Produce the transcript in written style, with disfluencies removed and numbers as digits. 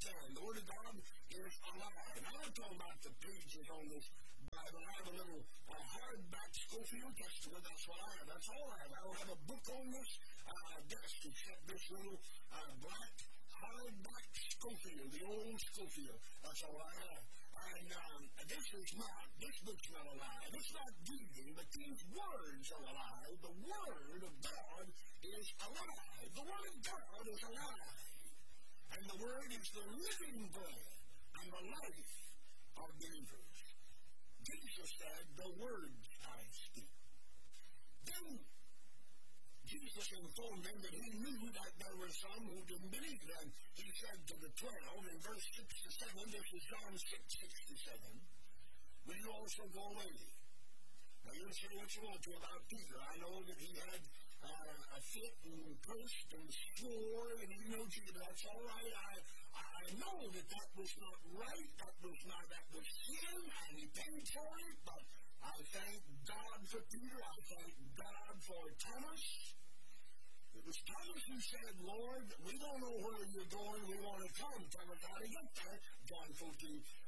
10. The Word of God is alive. Now I'm talking about the pages on this Bible. I have a little hardback Scofield Testament. That's what I have. That's all I have. I don't have a book on this desk except this little black hardback Scofield, the old Scofield. That's all I have. And this book's not alive. It's not breathing, but these words are alive. The Word of God is alive. The Word of God is alive. And the Word is the living bread and the life of believers. Jesus said, the words I speak. Then Jesus informed them that he knew that there were some who didn't believe them. He said to the 12 in verse 67, this is John 6:67, will you also go away? Now you say what you want to about Peter. I know that he had a fit and cursed and swore and he knew Jesus. That's all right. I know that was not right. That was sin, and he paid for it. But I thank God for Peter. I thank God for Thomas. It was Thomas who said, Lord, we don't know where you're going. We want to come. Tell us how to get there. John 14:28.